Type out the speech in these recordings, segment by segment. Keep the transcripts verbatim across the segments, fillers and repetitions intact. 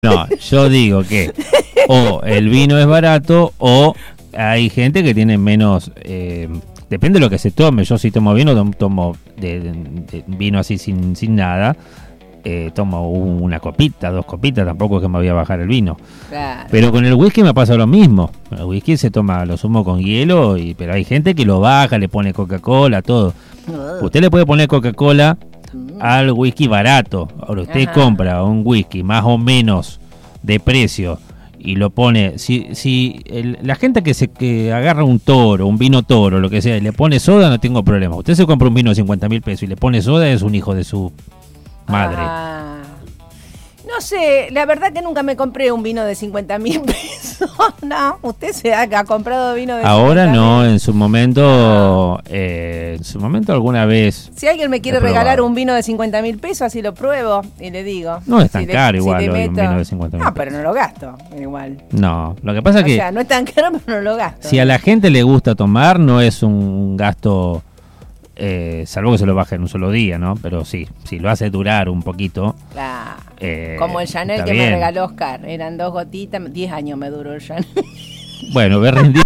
No, yo digo que o el vino es barato o hay gente que tiene menos... Eh, depende de lo que se tome. Yo si tomo vino, tomo, tomo de, de, de vino así sin, sin nada. Eh, tomo una copita, dos copitas, tampoco es que me voy a bajar el vino. Claro. Pero con el whisky me pasa lo mismo. El whisky se toma, lo sumo con hielo, y pero hay gente que lo baja, le pone Coca-Cola, todo. Uh. Usted le puede poner Coca-Cola al whisky barato. Ahora usted Ajá. compra un whisky más o menos de precio y lo pone, si si el, la gente que se que agarra un toro, un vino toro, lo que sea, y le pone soda, no tengo problema. Usted se compra un vino de cincuenta mil pesos y le pone soda, es un hijo de su madre. Ah, no sé, la verdad que nunca me compré un vino de cincuenta mil pesos. No, usted se ha, ha comprado vino de ahora no, en su momento, no. eh, en su momento alguna vez. Si alguien me quiere regalar un vino de cincuenta mil pesos, así lo pruebo y le digo. No es tan si caro le, igual si un meto... vino de cincuenta mil. No, pero no lo gasto igual. No, lo que pasa es que... O sea, no es tan caro, pero no lo gasto. Si a la gente le gusta tomar, no es un gasto... Eh, salvo que se lo baje en un solo día, ¿no? Pero sí, si lo hace durar un poquito. Claro. Eh, Como el Chanel que bien. me regaló Oscar. Eran dos gotitas, diez años me duró el Chanel. Bueno, ve rendir.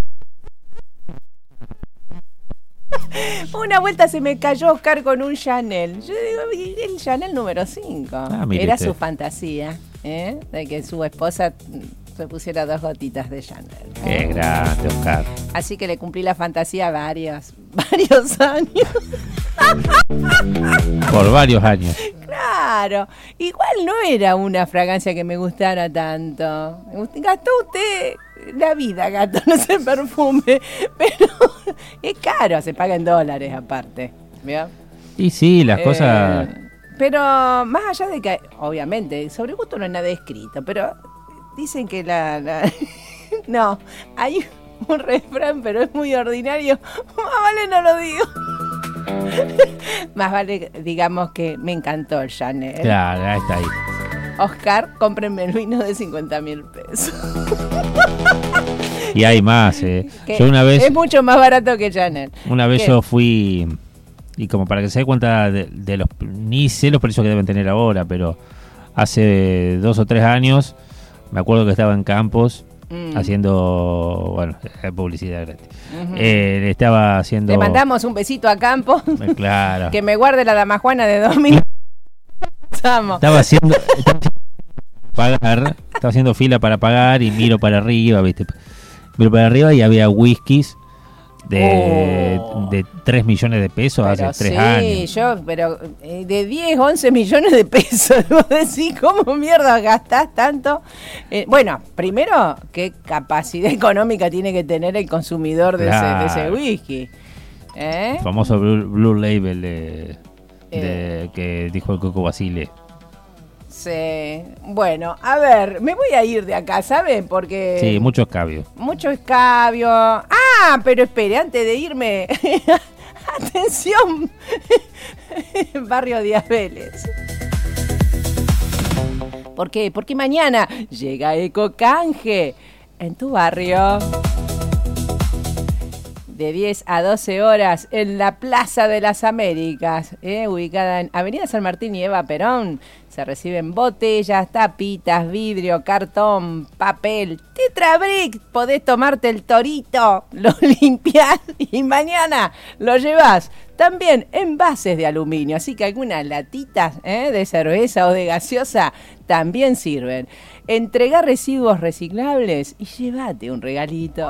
Una vuelta se me cayó Oscar con un Chanel. Yo digo, el Chanel número cinco. Ah, era usted. Su fantasía, ¿eh? De que su esposa se pusiera dos gotitas de Chanel. Qué grande, Oscar. Así que le cumplí la fantasía varios, varios años. Por varios años. Claro. Igual no era una fragancia que me gustara tanto. Gastó usted la vida, gato, no sé, perfume. Pero es caro, se paga en dólares aparte. ¿Vio? Y sí, las eh, cosas... Pero más allá de que, obviamente, sobre gusto no hay nada escrito, pero... Dicen que la, la... No, hay un refrán, pero es muy ordinario. Más vale no lo digo. Más vale digamos que me encantó el Chanel. Claro, ahí está ahí. Oscar, cómprenme el vino de cincuenta mil pesos. Y hay más. Eh. Yo una vez, es mucho más barato que Chanel. Una vez ¿Qué? Yo fui, y como para que se dé cuenta de, de los... Ni sé los precios que deben tener ahora, pero hace dos o tres años... Me acuerdo que estaba en Campos mm. haciendo, bueno, publicidad gratis. Uh-huh. Eh, le estaba haciendo... Le mandamos un besito a Campos. Claro. Que me guarde la dama Juana de dos mil. Estaba haciendo... Estaba haciendo pagar, estaba haciendo fila para pagar y miro para arriba, ¿viste? Miro para arriba y había whiskies de, oh. de tres millones de pesos pero hace tres sí, años. Sí, yo, pero de diez, once millones de pesos. Vos decís, ¿cómo mierda gastás tanto? Eh, bueno, primero, ¿qué capacidad económica tiene que tener el consumidor de, claro. ese, de ese whisky? ¿Eh? El famoso Blue, Blue Label de, eh. de, que dijo el Coco Basile. Sí. Bueno, a ver, me voy a ir de acá, ¿saben? Porque... Sí, mucho escabio. Mucho escabio. Ah, pero espere, antes de irme... Atención, Barrio Díaz Vélez. ¿Por qué? Porque mañana llega Ecocanje en tu barrio. De diez a doce horas en la Plaza de las Américas, eh, ubicada en Avenida San Martín y Eva Perón. Se reciben botellas, tapitas, vidrio, cartón, papel, Tetrabric. Podés tomarte el torito, lo limpiás y mañana lo llevás. También envases de aluminio, así que algunas latitas eh, de cerveza o de gaseosa también sirven. Entregá residuos reciclables y llévate un regalito.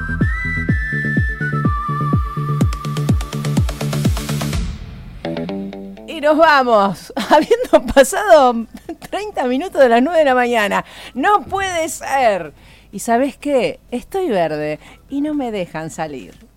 Y nos vamos, habiendo pasado treinta minutos de las nueve de la mañana. ¡No puede ser! ¿Y sabés qué? Estoy verde y no me dejan salir.